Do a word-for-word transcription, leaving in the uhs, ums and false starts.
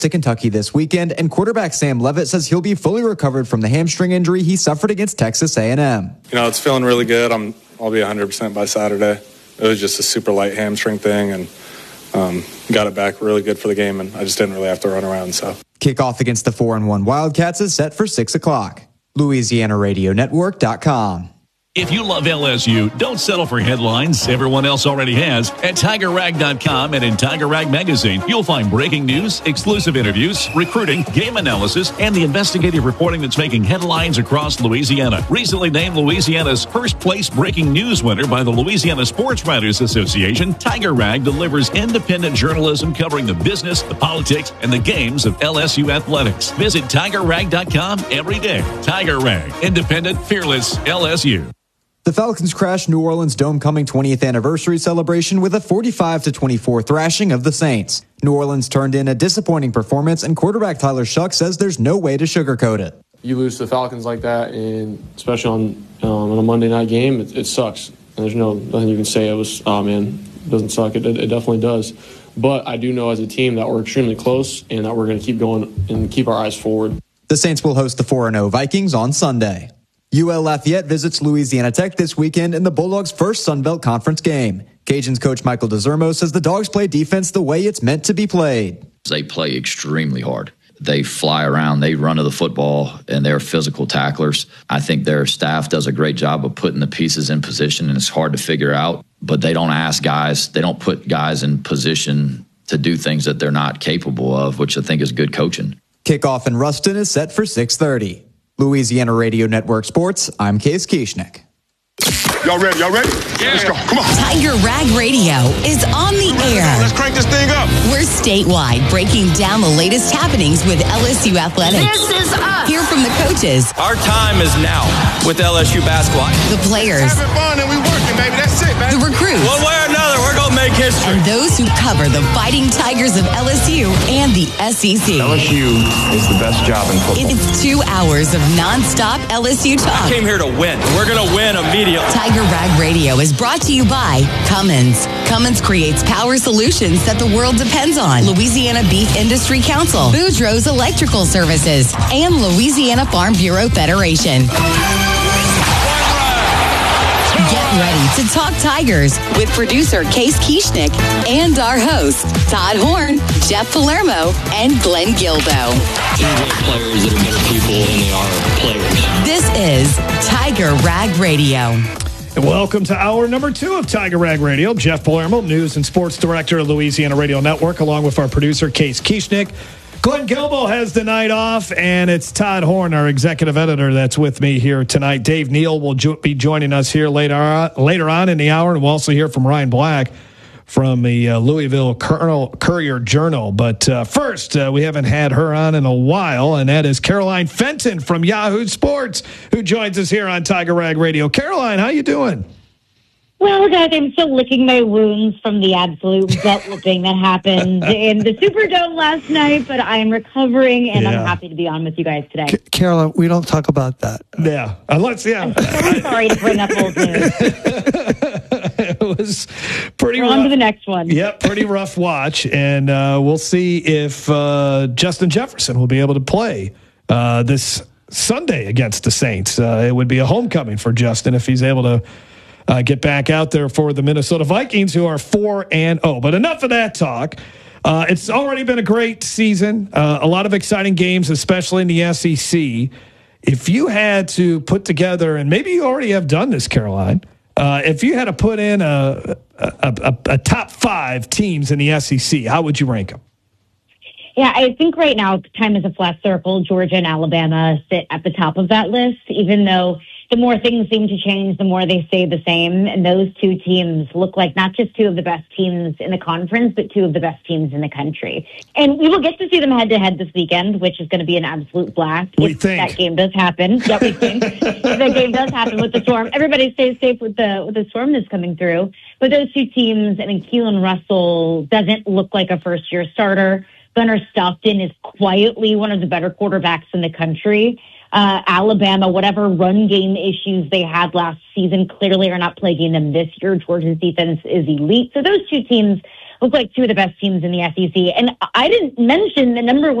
to Kentucky this weekend, and quarterback Sam Levitt says he'll be fully recovered from the hamstring injury he suffered against Texas A and M. You know, it's feeling really good. I'm, I'll be one hundred percent by Saturday. It was just a super light hamstring thing, and um, got it back really good for the game, and I just didn't really have to run around. So kickoff against the four and one Wildcats is set for six o'clock. Louisiana Radio Network dot com. If you love L S U, don't settle for headlines everyone else already has. At Tiger Rag dot com and in Tiger Rag Magazine, you'll find breaking news, exclusive interviews, recruiting, game analysis, and the investigative reporting that's making headlines across Louisiana. Recently named Louisiana's first place breaking news winner by the Louisiana Sports Writers Association, Tiger Rag delivers independent journalism covering the business, the politics, and the games of L S U athletics. Visit Tiger Rag dot com every day. Tiger Rag, independent, fearless L S U. The Falcons crashed New Orleans' Dome-coming twentieth anniversary celebration with a forty-five to twenty-four thrashing of the Saints. New Orleans turned in a disappointing performance, and quarterback Tyler Shuck says there's no way to sugarcoat it. You lose to the Falcons like that, and especially on um, on a Monday night game, it, it sucks. And there's no nothing you can say. It was, oh man, it doesn't suck. It, it definitely does. But I do know as a team that we're extremely close and that we're going to keep going and keep our eyes forward. The Saints will host the four and oh Vikings on Sunday. U L Lafayette visits Louisiana Tech this weekend in the Bulldogs' first Sun Belt Conference game. Cajuns coach Michael DeZermo says the Dogs play defense the way it's meant to be played. They play extremely hard. They fly around, they run to the football, and they're physical tacklers. I think their staff does a great job of putting the pieces in position, and it's hard to figure out. But they don't ask guys, they don't put guys in position to do things that they're not capable of, which I think is good coaching. Kickoff in Ruston is set for six thirty. Louisiana Radio Network Sports, I'm Case Kieschnick. Y'all ready? Y'all ready? Yeah. Let's go. Come on. Tiger Rag Radio is on the air. Let's crank this thing up. We're statewide, breaking down the latest happenings with L S U athletics. This is us. Hear from the coaches. Our time is now with L S U basketball. The players. Having fun and we working, baby. That's it, man. The recruits. One way or another, we're going to make history. And those who cover the Fighting Tigers of L S U and the S E C. L S U is the best job in football. It's two hours of nonstop L S U talk. I came here to win. We're going to win immediately. Tiger Rag Radio is brought to you by Cummins. Cummins creates power solutions that the world depends on. Louisiana Beef Industry Council, Boudreaux's Electrical Services, and Louisiana Farm Bureau Federation. Get ready to talk Tigers with producer Case Kieschnick and our hosts, Todd Horn, Jeff Palermo, and Glenn Gildo. These are players that are better people than they are players. This is Tiger Rag Radio. And welcome to hour number two of Tiger Rag Radio. Jeff Palermo, News and Sports Director of Louisiana Radio Network, along with our producer, Case Kieschnick. Glenn Gilbo has the night off, and it's Todd Horn, our executive editor, that's with me here tonight. Dave Neal will jo- be joining us here later on, later on in the hour, and we'll also hear from Ryan Black from the uh, Louisville Cur- Courier Journal. But uh, first, uh, we haven't had her on in a while, and that is Caroline Fenton from Yahoo Sports, who joins us here on Tiger Rag Radio. Caroline, how you doing? Well, guys, I'm still licking my wounds from the absolute butt whooping that happened in the Superdome last night, but I'm recovering, and yeah. I'm happy to be on with you guys today. C- Caroline, we don't talk about that. Yeah. Unless, yeah. I'm so sorry to bring up old news. It was pretty We're rough. On to the next one. Yep, pretty rough watch, and uh, we'll see if uh, Justin Jefferson will be able to play uh, this Sunday against the Saints. Uh, it would be a homecoming for Justin if he's able to Uh, get back out there for the Minnesota Vikings, who are four and oh. But enough of that talk. Uh, it's already been a great season. Uh, a lot of exciting games, especially in the S E C. If you had to put together, and maybe you already have done this, Caroline, uh, if you had to put in a, a, a, a top five teams in the S E C, how would you rank them? Yeah, I think right now, time is a flat circle. Georgia and Alabama sit at the top of that list, even though the more things seem to change, the more they stay the same. And those two teams look like not just two of the best teams in the conference, but two of the best teams in the country. And we will get to see them head-to-head this weekend, which is going to be an absolute blast. We if think. that game does happen. Yeah, we think. If that game does happen with the storm. Everybody stays safe with the with the storm that's coming through. But those two teams, I mean, Keelan Russell doesn't look like a first-year starter. Gunnar Stockton is quietly one of the better quarterbacks in the country. Uh, Alabama, whatever run game issues they had last season, clearly are not plaguing them this year. Georgia's defense is elite. So those two teams look like two of the best teams in the S E C. And I didn't mention the number